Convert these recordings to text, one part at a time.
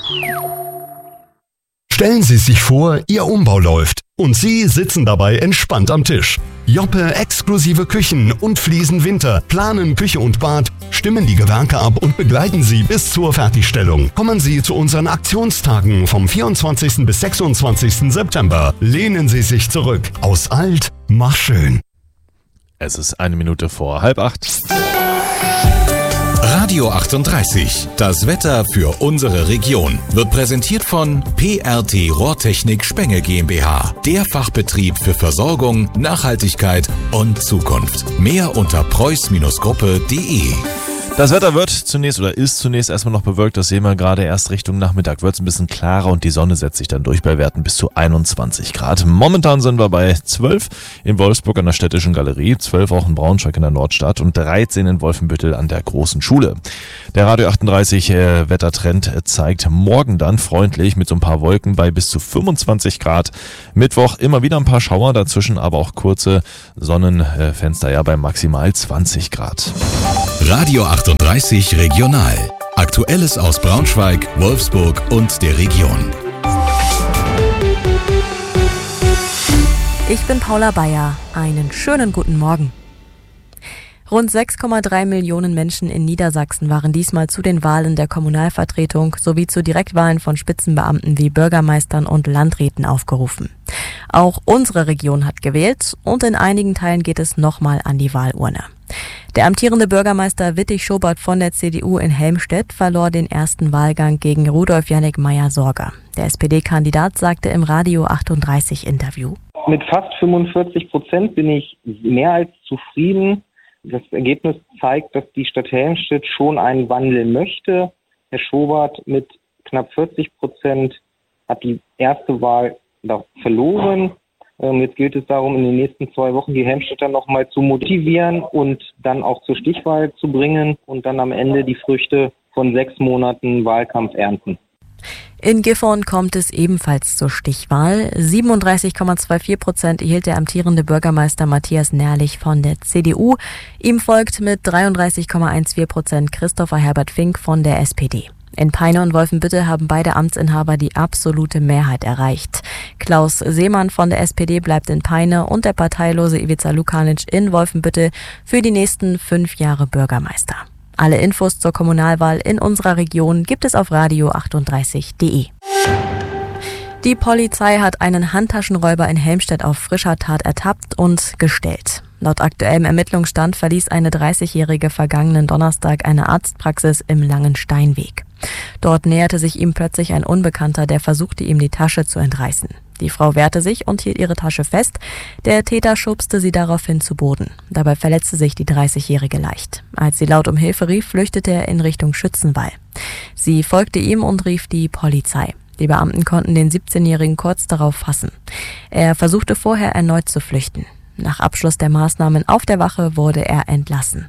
Stellen Sie sich vor, Ihr Umbau läuft und Sie sitzen dabei entspannt am Tisch. Joppe exklusive Küchen und Fliesen Winter planen Küche und Bad, stimmen die Gewerke ab und begleiten Sie bis zur Fertigstellung. Kommen Sie zu unseren Aktionstagen vom 24. bis 26. September. Lehnen Sie sich zurück. Aus alt, mach schön. Es ist 1 Minute vor 7:30. Radio 38, das Wetter für unsere Region, wird präsentiert von PRT Rohrtechnik Spenge GmbH, der Fachbetrieb für Versorgung, Nachhaltigkeit und Zukunft. Mehr unter preuß-gruppe.de. Das Wetter ist zunächst erstmal noch bewölkt. Das sehen wir gerade. Erst Richtung Nachmittag wird es ein bisschen klarer und die Sonne setzt sich dann durch bei Werten bis zu 21 Grad. Momentan sind wir bei 12 in Wolfsburg an der Städtischen Galerie, 12 auch in Braunschweig in der Nordstadt und 13 in Wolfenbüttel an der Großen Schule. Der Radio 38 Wettertrend zeigt morgen dann freundlich mit so ein paar Wolken bei bis zu 25 Grad. Mittwoch immer wieder ein paar Schauer, dazwischen aber auch kurze Sonnenfenster bei maximal 20 Grad. Radio 38 Regional. Aktuelles aus Braunschweig, Wolfsburg und der Region. Ich bin Paula Bayer. Einen schönen guten Morgen. Rund 6,3 Millionen Menschen in Niedersachsen waren diesmal zu den Wahlen der Kommunalvertretung sowie zu Direktwahlen von Spitzenbeamten wie Bürgermeistern und Landräten aufgerufen. Auch unsere Region hat gewählt und in einigen Teilen geht es nochmal an die Wahlurne. Der amtierende Bürgermeister Wittig Schobert von der CDU in Helmstedt verlor den ersten Wahlgang gegen Rudolf Jannik Meyer-Sorger. Der SPD-Kandidat sagte im Radio 38 Interview: Mit fast 45% bin ich mehr als zufrieden. Das Ergebnis zeigt, dass die Stadt Helmstedt schon einen Wandel möchte. Herr Schobert mit knapp 40% hat die erste Wahl verloren. Jetzt gilt es darum, in den nächsten 2 Wochen die Helmstedter nochmal zu motivieren und dann auch zur Stichwahl zu bringen und dann am Ende die Früchte von 6 Monaten Wahlkampf ernten. In Gifhorn kommt es ebenfalls zur Stichwahl. 37,24% erhielt der amtierende Bürgermeister Matthias Nährlich von der CDU. Ihm folgt mit 33,14% Christopher Herbert Fink von der SPD. In Peine und Wolfenbüttel haben beide Amtsinhaber die absolute Mehrheit erreicht. Klaus Seemann von der SPD bleibt in Peine und der parteilose Ivica Lukanic in Wolfenbüttel für die nächsten 5 Jahre Bürgermeister. Alle Infos zur Kommunalwahl in unserer Region gibt es auf radio38.de. Die Polizei hat einen Handtaschenräuber in Helmstedt auf frischer Tat ertappt und gestellt. Laut aktuellem Ermittlungsstand verließ eine 30-Jährige vergangenen Donnerstag eine Arztpraxis im Langensteinweg. Dort näherte sich ihm plötzlich ein Unbekannter, der versuchte, ihm die Tasche zu entreißen. Die Frau wehrte sich und hielt ihre Tasche fest. Der Täter schubste sie daraufhin zu Boden. Dabei verletzte sich die 30-Jährige leicht. Als sie laut um Hilfe rief, flüchtete er in Richtung Schützenwall. Sie folgte ihm und rief die Polizei. Die Beamten konnten den 17-Jährigen kurz darauf fassen. Er versuchte vorher erneut zu flüchten. Nach Abschluss der Maßnahmen auf der Wache wurde er entlassen.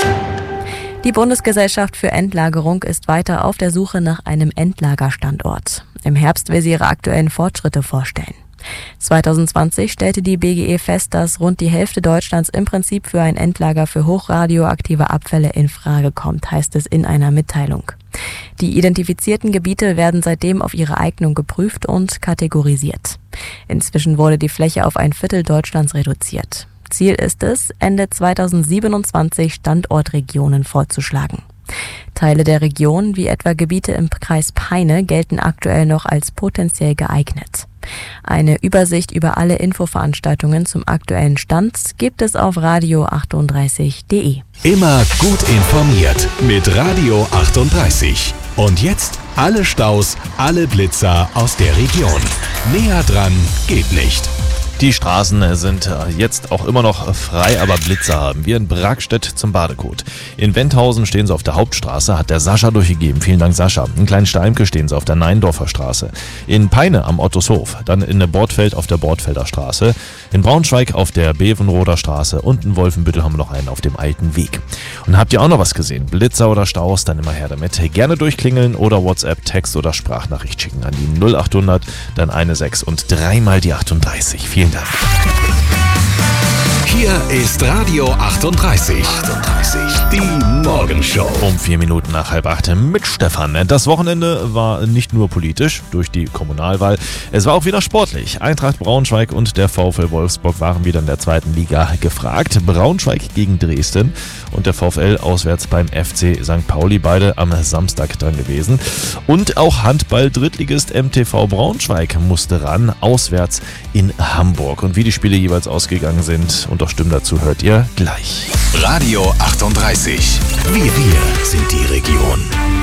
Die Bundesgesellschaft für Endlagerung ist weiter auf der Suche nach einem Endlagerstandort. Im Herbst will sie ihre aktuellen Fortschritte vorstellen. 2020 stellte die BGE fest, dass rund die Hälfte Deutschlands im Prinzip für ein Endlager für hochradioaktive Abfälle in Frage kommt, heißt es in einer Mitteilung. Die identifizierten Gebiete werden seitdem auf ihre Eignung geprüft und kategorisiert. Inzwischen wurde die Fläche auf 1/4 Deutschlands reduziert. Ziel ist es, Ende 2027 Standortregionen vorzuschlagen. Teile der Region, wie etwa Gebiete im Kreis Peine, gelten aktuell noch als potenziell geeignet. Eine Übersicht über alle Infoveranstaltungen zum aktuellen Stand gibt es auf radio38.de. Immer gut informiert mit Radio 38. Und jetzt alle Staus, alle Blitzer aus der Region. Näher dran geht nicht. Die Straßen sind jetzt auch immer noch frei, aber Blitzer haben wir in Bragstedt zum Badekot. In Wendhausen stehen sie auf der Hauptstraße, hat der Sascha durchgegeben. Vielen Dank, Sascha. In Kleinsteimke stehen sie auf der Neindorfer Straße. In Peine am Ottoshof, dann in Bortfeld auf der Bortfelder Straße. In Braunschweig auf der Bevenroder Straße und in Wolfenbüttel haben wir noch einen auf dem Alten Weg. Und habt ihr auch noch was gesehen? Blitzer oder Staus? Dann immer her damit. Gerne durchklingeln oder WhatsApp, Text oder Sprachnachricht schicken an die 0800, dann 16 und 3 mal die 38. Vielen Dank. Hier ist Radio 38. Die Morgenshow. Um 4 Minuten nach 7:30 mit Stefan. Das Wochenende war nicht nur politisch durch die Kommunalwahl, es war auch wieder sportlich. Eintracht Braunschweig und der VfL Wolfsburg waren wieder in der 2. Liga gefragt. Braunschweig gegen Dresden und der VfL auswärts beim FC St. Pauli, beide am Samstag dran gewesen. Und auch Handball-Drittligist MTV Braunschweig musste ran, auswärts in Hamburg. Und wie die Spiele jeweils ausgegangen sind und auch Stimmen dazu hört ihr gleich. Radio 38. Wir sind die Region.